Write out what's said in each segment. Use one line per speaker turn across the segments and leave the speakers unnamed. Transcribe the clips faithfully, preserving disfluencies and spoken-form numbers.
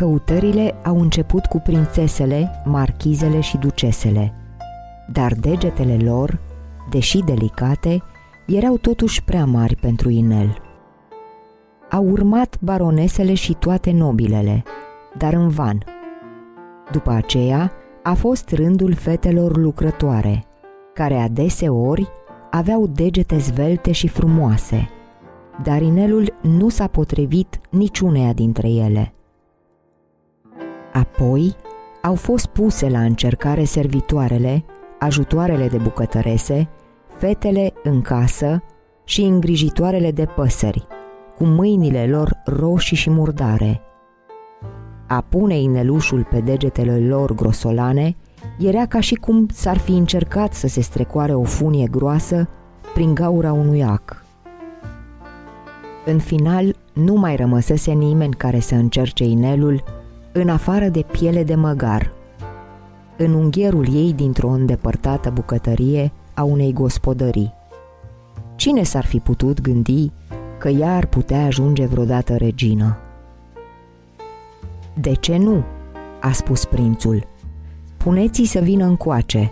Căutările au început cu prințesele, marchizele și ducesele, dar degetele lor, deși delicate, erau totuși prea mari pentru inel. Au urmat baronesele și toate nobilele, dar în van. După aceea a fost rândul fetelor lucrătoare, care adeseori aveau degete zvelte și frumoase, dar inelul nu s-a potrivit niciuneia dintre ele. Apoi au fost puse la încercare servitoarele, ajutoarele de bucătărese, fetele în casă și îngrijitoarele de păsări, cu mâinile lor roșii și murdare. A pune inelușul pe degetele lor grosolane era ca și cum s-ar fi încercat să se strecoare o funie groasă prin gaura unui ac. În final, nu mai rămăsese nimeni care să încerce inelul, în afară de piele de măgar, în unghierul ei dintr-o îndepărtată bucătărie a unei gospodării. Cine s-ar fi putut gândi că ea ar putea ajunge vreodată regină? "De ce nu?" a spus prințul. "Spuneți-i să vină încoace."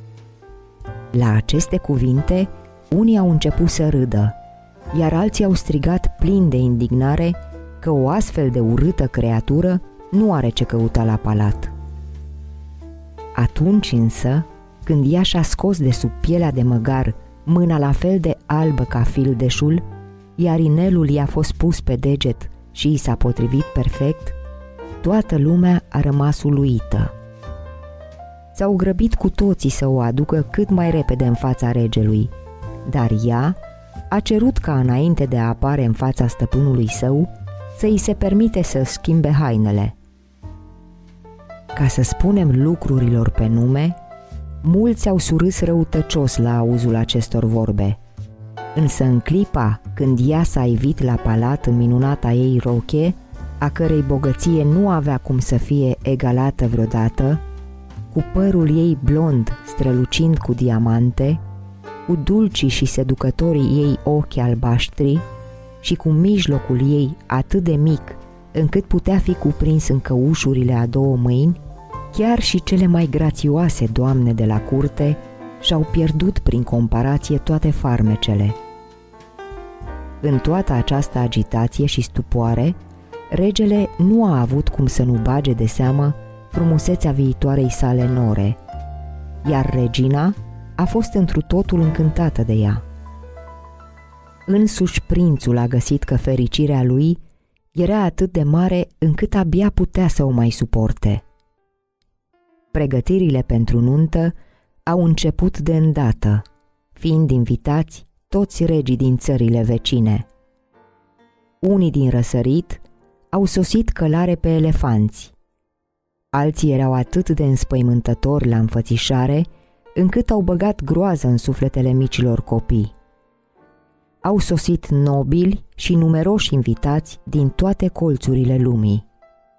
La aceste cuvinte, unii au început să râdă, iar alții au strigat plini de indignare că o astfel de urâtă creatură nu are ce căuta la palat. Atunci însă, când ea și-a scos de sub pielea de măgar mâna la fel de albă ca fildeșul, iar inelul i-a fost pus pe deget și i s-a potrivit perfect, toată lumea a rămas uluită. S-au grăbit cu toții să o aducă cât mai repede în fața regelui, dar ea a cerut ca înainte de a apare în fața stăpânului său să îi se permite să schimbe hainele. Ca să spunem lucrurilor pe nume, mulți au surâs răutăcios la auzul acestor vorbe, însă în clipa când ea s-a ivit la palat în minunata ei roche, a cărei bogăție nu avea cum să fie egalată vreodată, cu părul ei blond strălucind cu diamante, cu dulcii și seducătorii ei ochi albaștri și cu mijlocul ei atât de mic încât putea fi cuprins în căușurile a două mâini, chiar și cele mai grațioase doamne de la curte și-au pierdut prin comparație toate farmecele. În toată această agitație și stupoare, regele nu a avut cum să nu bage de seamă frumusețea viitoarei sale nore, iar regina a fost întru totul încântată de ea. Însuși prințul a găsit că fericirea lui era atât de mare încât abia putea să o mai suporte. Pregătirile pentru nuntă au început de îndată, fiind invitați toți regii din țările vecine. Unii din răsărit au sosit călare pe elefanți, alții erau atât de înspăimântători la înfățișare încât au băgat groază în sufletele micilor copii. Au sosit nobili și numeroși invitați din toate colțurile lumii.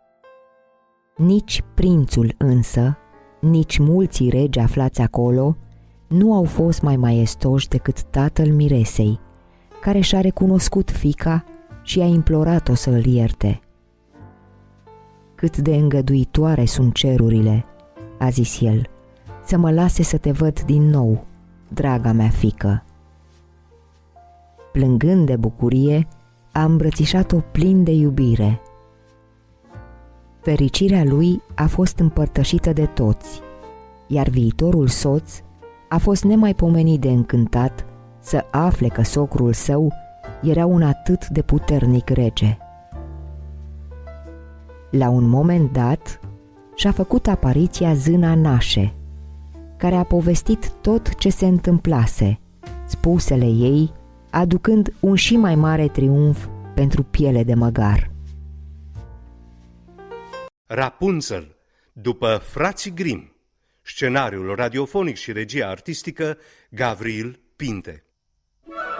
Nici prințul însă, nici mulți regi aflați acolo, nu au fost mai maestoși decât tatăl miresei, care și-a recunoscut fiica și a implorat-o să îl ierte. "Cât de îngăduitoare sunt cerurile," a zis el, "să mă lase să te văd din nou, draga mea fiică." Plângând de bucurie, a îmbrățișat-o plin de iubire. Fericirea lui a fost împărtășită de toți, iar viitorul soț a fost nemaipomenit de încântat să afle că socrul său era un atât de puternic rege. La un moment dat și-a făcut apariția zâna Nașe, care a povestit tot ce se întâmplase, spusele ei aducând un și mai mare triumf pentru piele de măgar.
Rapunzel, după Frații Grimm. Scenariul radiofonic și regia artistică Gavril Pinte.